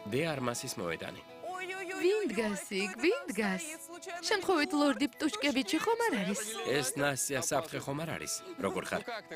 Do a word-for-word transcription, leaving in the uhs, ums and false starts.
დე არმასის მოედანი. ვინ დგას იქ? ვინ დგას? შემთხვევით ლორდი პტუშკევიჩი ხომ არ არის? ეს ნასტია საფრთხე ხომ არ არის? როგორ ხარ?